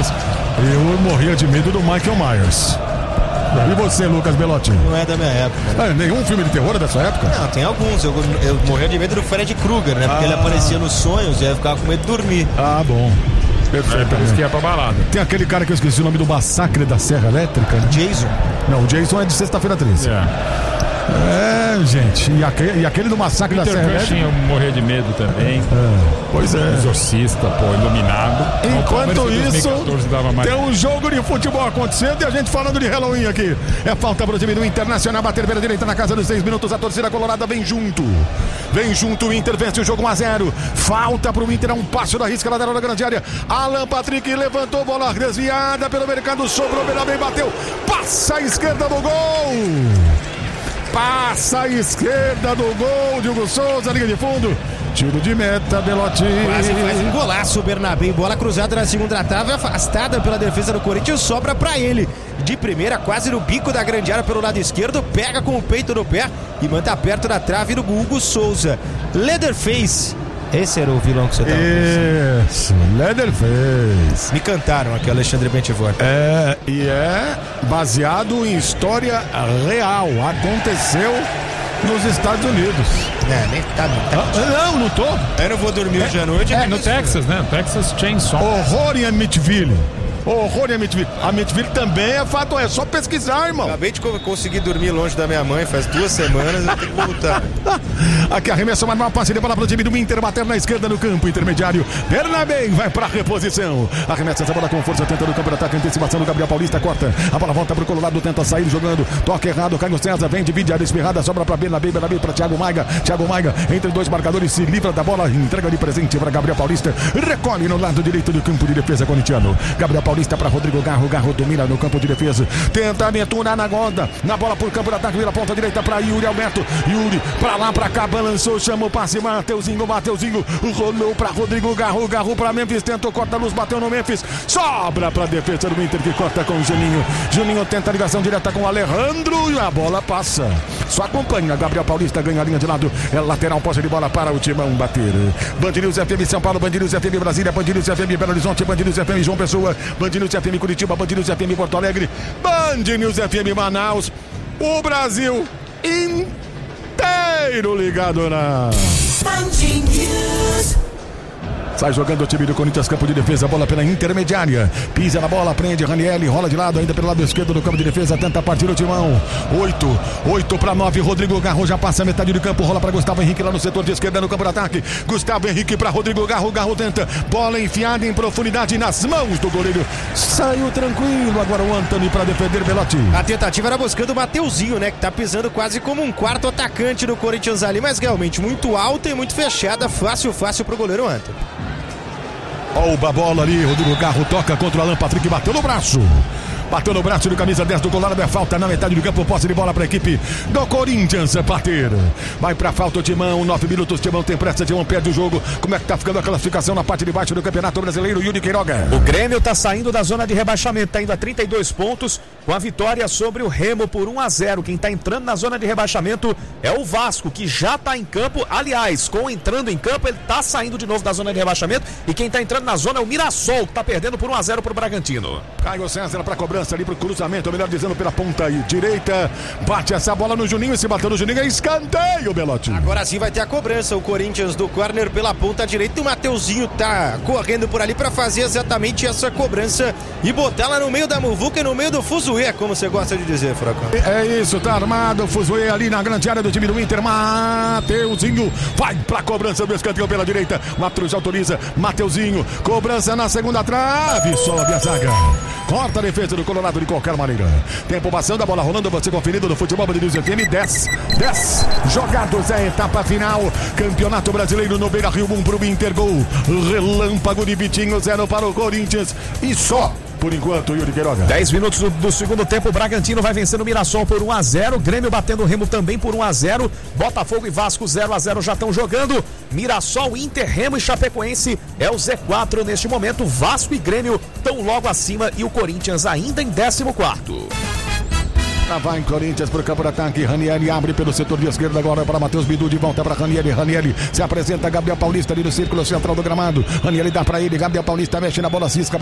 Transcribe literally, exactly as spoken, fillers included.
Palmeiras. Eu morria de medo do Michael Myers. E você, Lucas Belotti? Não é da minha época. É, nenhum filme de terror é dessa época? Não, tem alguns. Eu, eu morria de medo do Fred Krueger, né? Porque ah. ele aparecia nos sonhos e aí eu ficava com medo de dormir. Ah, bom. Perfeito. É, por isso que ia pra balada. Tem aquele cara que eu esqueci o nome do Massacre da Serra Elétrica. Jason. Não, o Jason é de Sexta-feira treze. É. É, gente, e aquele, e aquele do Massacre Peter da Serra Elétrica? Eu morrer de medo também. É, pois é. Exorcista, pô, iluminado. Enquanto isso, mais... tem um jogo de futebol acontecendo e a gente falando de Halloween aqui. É falta pro time do Internacional, bater pela direita na casa dos seis minutos, a torcida colorada vem junto. Vem junto, o Inter vence o jogo um a zero. Falta pro Inter, é um passo da risca lateral da grande área. Alan Patrick levantou, bola desviada pelo mercado, sobrou, bem bateu. Passa a esquerda do gol. Passa a esquerda do gol de Hugo Souza, linha de fundo. Tiro de meta, Belotti. Quase faz um golaço o Bernabé. Bola cruzada na segunda trave, afastada pela defesa do Corinthians, sobra pra ele. De primeira, quase no bico da grande área pelo lado esquerdo, pega com o peito no pé e manda perto da trave do Hugo Souza. Leatherface. Esse era o vilão que você tava pensando. Isso, Leatherface. Me cantaram aqui, Alexandre Bentivor. É, e é baseado em história real. Aconteceu nos Estados Unidos. É, nem tá, não tá. Ah, não, não tô. Eu não vou dormir hoje à noite. É, no Texas, né? Texas Chainsaw. Horror em Amityville. Horror em Amityville. Amityville também é fato, é só pesquisar, irmão. Acabei de conseguir dormir longe da minha mãe faz duas semanas, eu tenho que voltar. Aqui arremessa uma passe de bola pro time do Inter, bater na esquerda no campo intermediário. Bernabé vai pra reposição. Arremessa essa bola com força, tenta no campo de ataque, antecipação do Gabriel Paulista, corta. A bola volta pro Colorado, tenta sair jogando. Toque errado, Caio César vem, divide a espirrada, sobra pra Bernabé, Bernabé pra Thiago Maiga. Thiago Maiga entre dois marcadores, se livra da bola, entrega de presente para Gabriel Paulista. Recolhe no lado direito do campo de defesa corintiano. Gabriel Paulista para Rodrigo Garro. Garro, Garro domina no campo de defesa. Tenta aventurar na gonda. Na bola por campo de ataque, vira ponta direita para Yuri Alberto. Yuri pra lá, pra cá, balançou, chamou o passe. Mateuzinho, Mateuzinho. Rolou pra Rodrigo Garro. Garro pra Memphis. Tentou, corta a luz, bateu no Memphis. Sobra pra defesa do Inter que corta com o Juninho. Juninho tenta a ligação direta com o Alejandro e a bola passa. Só acompanha. Gabriel Paulista ganha a linha de lado. É lateral, posse de bola para o Timão bater. Band News F M São Paulo, Band News F M Brasília, Band News F M Belo Horizonte, Band News F M João Pessoa, Band News F M Curitiba, Band News F M Porto Alegre, Band News F M Manaus, o Brasil inteiro ligado na Band News. Sai jogando o time do Corinthians, campo de defesa, bola pela intermediária, pisa na bola, prende Ranieri, rola de lado, ainda pelo lado esquerdo do campo de defesa, tenta partir o timão, oito, oito para nove, Rodrigo Garro já passa a metade do campo, rola para Gustavo Henrique lá no setor de esquerda no campo de ataque, Gustavo Henrique para Rodrigo Garro, Garro tenta, bola enfiada em profundidade nas mãos do goleiro, saiu tranquilo, agora o Antony para defender Belotti. A tentativa era buscando o Mateuzinho, né, que tá pisando quase como um quarto atacante do Corinthians ali, mas realmente muito alta e muito fechada, fácil, fácil pro goleiro Antony. Olha a bola ali, Rodrigo Garro toca contra o Alan Patrick, bateu no braço. Bateu no braço do camisa dez do Colorado, é falta na metade do campo, posse de bola para a equipe do Corinthians, bater. Vai para falta o Timão, nove minutos, Timão tem pressa, Timão perde o jogo. Como é que tá ficando a classificação na parte de baixo do Campeonato Brasileiro, Yuri Queiroga? O Grêmio tá saindo da zona de rebaixamento, tá indo a trinta e dois pontos, com a vitória sobre o Remo por um a zero. Quem tá entrando na zona de rebaixamento é o Vasco, que já tá em campo, aliás, com entrando em campo, ele tá saindo de novo da zona de rebaixamento, e quem tá entrando na zona é o Mirassol, que tá perdendo por um a zero pro Bragantino. Caio César para cobrança ali pro cruzamento, melhor dizendo, pela ponta aí, direita, bate essa bola no Juninho, se bateu no Juninho, é escanteio, Belotti. Agora sim vai ter a cobrança, o Corinthians do corner pela ponta direita, o Mateuzinho tá correndo por ali para fazer exatamente essa cobrança e botar lá no meio da muvuca e no meio do fuzuê, como você gosta de dizer, Furacão. É isso, tá armado o fuzuê ali na grande área do time do Inter, Mateuzinho vai pra cobrança do escanteio pela direita, Matheus autoriza, Mateuzinho, cobrança na segunda trave, sobe a zaga, corta a defesa do Colorado de qualquer maneira. Tempo passando, a bola rolando, você conferindo no Futebol Band News F M, dez, dez jogados, é a etapa final, Campeonato Brasileiro no Beira-Rio, um pro Inter, gol, relâmpago de Vitinho, zero para o Corinthians e só por enquanto, Yuri Queiroga. dez minutos do, do segundo tempo, o Bragantino vai vencendo o Mirassol por um a zero, Grêmio batendo o Remo também por um a zero, Botafogo e Vasco zero a zero já estão jogando, Mirassol, Inter, Remo e Chapecoense é o Z quatro neste momento, Vasco e Grêmio estão logo acima e o Corinthians ainda em décimo quarto. Lá vai em Corinthians para o campo de ataque, Ranieri abre pelo setor de esquerda agora para Matheus Bidu, de volta para Ranieri, Ranieri se apresenta, Gabriel Paulista ali no círculo central do gramado, Ranieri dá para ele, Gabriel Paulista mexe na bola, cisca